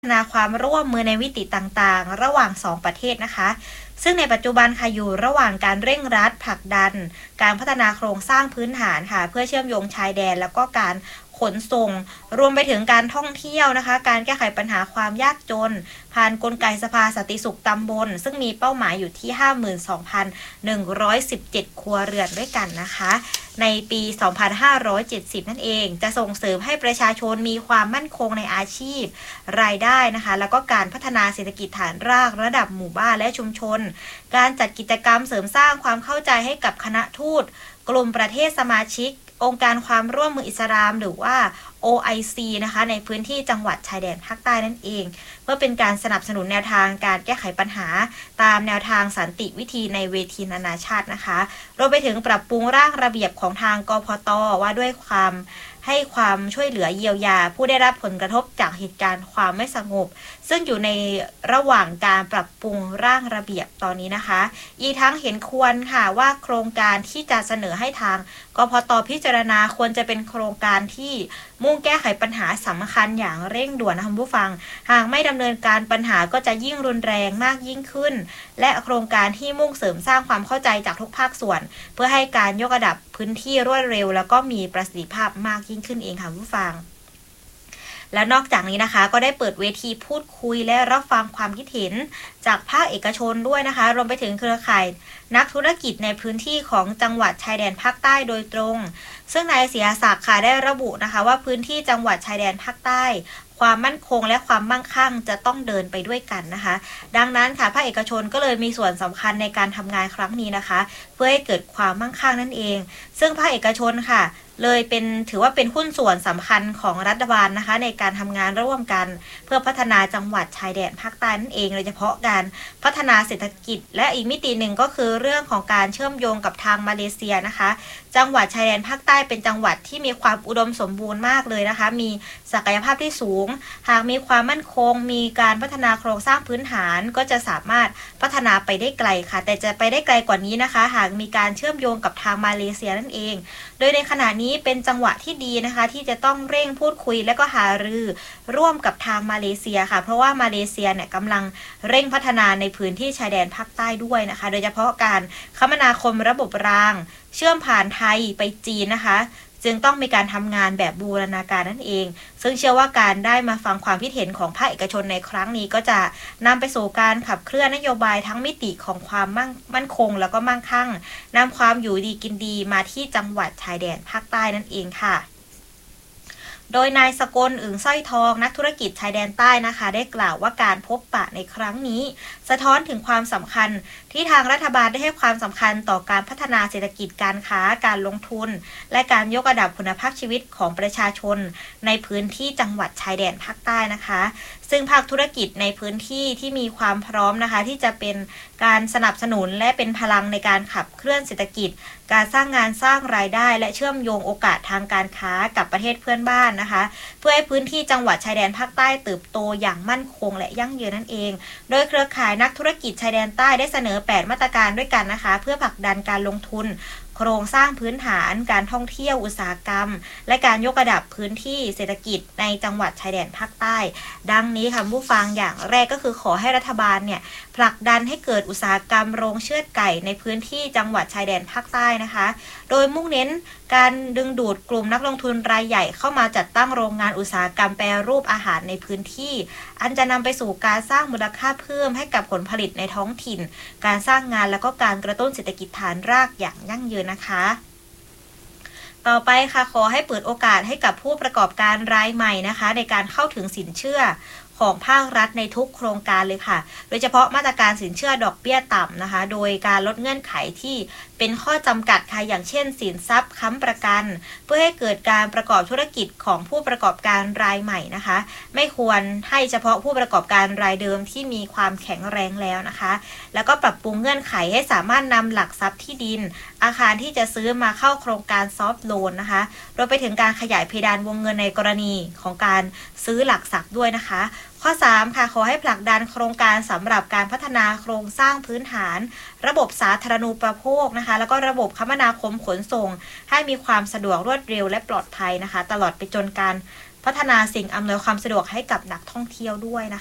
ฒนาความร่วมมือในมิติต่างๆระหว่าง2ประเทศนะคะซึ่งในปัจจุบันค่ะอยู่ระหว่างการเร่งรัดผลักดันการพัฒนาโครงสร้างพื้นฐานค่ะเพื่อเชื่อมโยงชายแดนแล้วก็การขนส่งรวมไปถึงการท่องเที่ยวนะคะการแก้ไขปัญหาความยากจนผ่านกลไกสภาสันติสุขตำบลซึ่งมีเป้าหมายอยู่ที่ 52,117 ครัวเรือนด้วยกันนะคะในปี 2570 นั่นเองจะส่งเสริมให้ประชาชนมีความมั่นคงในอาชีพรายได้นะคะแล้วก็การพัฒนาเศรษฐกิจฐานรากระดับหมู่บ้านและชุมชนการจัดกิจกรรมเสริมสร้างความเข้าใจให้กับคณะทูตกลุ่มประเทศสมาชิกองค์การความร่วมมืออิสลามหรือว่า OIC นะคะในพื้นที่จังหวัดชายแดนภาคใต้นั่นเองเพื่อเป็นการสนับสนุนแนวทางการแก้ไขปัญหาตามแนวทางสันติวิธีในเวทีนานาชาตินะคะรวมไปถึงปรับปรุงร่างระเบียบของทางกพต.ว่าด้วยให้ความช่วยเหลือเยียวยาผู้ได้รับผลกระทบจากเหตุการณ์ความไม่สงบซึ่งอยู่ในระหว่างการปรับปรุงร่างระเบียบตอนนี้นะคะอีกทั้งเห็นควรค่ะว่าโครงการที่จะเสนอให้ทางกพต.พิจารณาควรจะเป็นโครงการที่มุ่งแก้ไขปัญหาสำคัญอย่างเร่งด่วนนะคะผู้ฟังหากไม่ดำเนินการปัญหาก็จะยิ่งรุนแรงมากยิ่งขึ้นและโครงการที่มุ่งเสริมสร้างความเข้าใจจากทุกภาคส่วนเพื่อให้การยกระดับพื้นที่รวดเร็วแล้วก็มีประสิทธิภาพมากยิ่งขึ้นเองค่ะผู้ฟังและนอกจากนี้นะคะก็ได้เปิดเวทีพูดคุยและรับฟังความคิดเห็นจากภาคเอกชนด้วยนะคะรวมไปถึงเครือข่ายนักธุรกิจในพื้นที่ของจังหวัดชายแดนภาคใต้โดยตรงซึ่งนายเสียศักดิ์ค่ะได้ระบุนะคะว่าพื้นที่จังหวัดชายแดนภาคใต้ความมั่นคงและความมั่งคั่งจะต้องเดินไปด้วยกันนะคะดังนั้นค่ะภาคเอกชนก็เลยมีส่วนสำคัญในการทำงานครั้งนี้นะคะเพื่อให้เกิดความมั่งคั่งนั่นเองซึ่งภาคเอกชนค่ะเลยถือว่าเป็นหุ้นส่วนสำคัญของรัฐบาลนะคะในการทำงานร่วมกันเพื่อพัฒนาจังหวัดชายแดนภาคใต้นั่นเองโดยเฉพาะการพัฒนาเศรษฐกิจและอีกมิติหนึ่งก็คือเรื่องของการเชื่อมโยงกับทางมาเลเซียนะคะจังหวัดชายแดนภาคใต้เป็นจังหวัดที่มีความอุดมสมบูรณ์มากเลยนะคะมีศักยภาพที่สูงหากมีความมั่นคงมีการพัฒนาโครงสร้างพื้นฐานก็จะสามารถพัฒนาไปได้ไกลค่ะแต่จะไปได้ไกลกว่านี้นะคะหากมีการเชื่อมโยงกับทางมาเลเซียนั่นเองโดยในขณะนี้เป็นจังหวะที่ดีนะคะที่จะต้องเร่งพูดคุยและก็หารือร่วมกับทางมาเลเซียค่ะเพราะว่ามาเลเซียเนี่ยกำลังเร่งพัฒนาในพื้นที่ชายแดนภาคใต้ด้วยนะคะโดยเฉพาะการคมนาคมระบบรางเชื่อมผ่านไทยไปจีนนะคะจึงต้องมีการทำงานแบบบูรณาการนั่นเองซึ่งเชื่อว่าการได้มาฟังความคิดเห็นของภาคเอกชนในครั้งนี้ก็จะนำไปสู่การขับเคลื่อนนโยบายทั้งมิติของความมั่นคงแล้วก็มั่งคั่งนำความอยู่ดีกินดีมาที่จังหวัดชายแดนภาคใต้นั่นเองค่ะโดยนายสกลอึ่งสร้อยทองนักธุรกิจชายแดนใต้นะคะได้กล่าวว่าการพบปะในครั้งนี้สะท้อนถึงความสำคัญที่ทางรัฐบาลได้ให้ความสำคัญต่อการพัฒนาเศรษฐกิจการค้าการลงทุนและการยกระดับคุณภาพชีวิตของประชาชนในพื้นที่จังหวัดชายแดนภาคใต้นะคะซึ่งภาคธุรกิจในพื้นที่ที่มีความพร้อมนะคะที่จะเป็นการสนับสนุนและเป็นพลังในการขับเคลื่อนเศรษฐกิจการสร้างงานสร้างรายได้และเชื่อมโยงโอกาสทางการค้ากับประเทศเพื่อนบ้านนะคะเพื่อให้พื้นที่จังหวัดชายแดนภาคใต้เติบโตอย่างมั่นคงและยั่งยืนนั่นเองโดยเครือข่ายนักธุรกิจชายแดนใต้ได้เสนอ8มาตรการด้วยกันนะคะเพื่อผลักดันการลงทุนโครงสร้างพื้นฐานการท่องเที่ยวอุตสาหกรรมและการยกระดับพื้นที่เศรษฐกิจในจังหวัดชายแดนภาคใต้ดังนี้ค่ะผู้ฟังอย่างแรกก็คือขอให้รัฐบาลเนี่ยผลักดันให้เกิดอุตสาหกรรมโรงเชือดไก่ในพื้นที่จังหวัดชายแดนภาคใต้นะคะโดยมุ่งเน้นการดึงดูดกลุ่มนักลงทุนรายใหญ่เข้ามาจัดตั้งโรงงานอุตสาหกรรมแปรรูปอาหารในพื้นที่อันจะนำไปสู่การสร้างมูลค่าเพิ่มให้กับผลผลิตในท้องถิ่นการสร้างงานและก็การกระตุ้นเศรษฐกิจฐานรากอย่างยั่งยืนนะคะต่อไปค่ะขอให้เปิดโอกาสให้กับผู้ประกอบการรายใหม่นะคะในการเข้าถึงสินเชื่อของภาครัฐในทุกโครงการเลยค่ะโดยเฉพาะมาตรการสินเชื่อดอกเบี้ยต่ำนะคะโดยการลดเงื่อนไขที่เป็นข้อจำกัดค่ะอย่างเช่นสินทรัพย์ค้ำประกันเพื่อให้เกิดการประกอบธุรกิจของผู้ประกอบการรายใหม่นะคะไม่ควรให้เฉพาะผู้ประกอบการรายเดิมที่มีความแข็งแรงแล้วนะคะแล้วก็ปรับปรุงเงื่อนไขให้สามารถนำหลักทรัพย์ที่ดินอาคารที่จะซื้อมาเข้าโครงการซอฟท์โลนนะคะรวมไปถึงการขยายเพดานวงเงินในกรณีของการซื้อหลักทรัพย์ด้วยนะคะข้อ3ค่ะขอให้ผลักดันโครงการสำหรับการพัฒนาโครงสร้างพื้นฐานระบบสาธารณูปโภคนะคะแล้วก็ระบบคมนาคมขนส่งให้มีความสะดวกรวดเร็วและปลอดภัยนะคะตลอดไปจนการพัฒนาสิ่งอำนวยความสะดวกให้กับนักท่องเที่ยวด้วยนะคะ